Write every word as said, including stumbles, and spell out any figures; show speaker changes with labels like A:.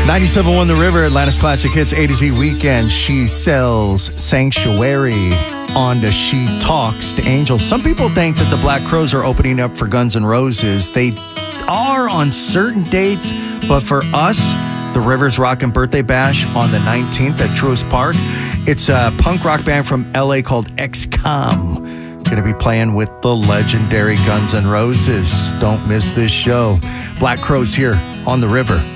A: ninety-seven point one The River, Atlanta's Classic Hits, A to Z Weekend. She sells Sanctuary on to She Talks to Angels. Some people think that the Black Crowes are opening up for Guns N' Roses. They are on certain dates, but for us, the Rivers Rockin' Birthday Bash on the nineteenth at Truist Park. It's a punk rock band from L A called X COM. Going to be playing with the legendary Guns N' Roses. Don't miss this show. Black Crowes here on the River.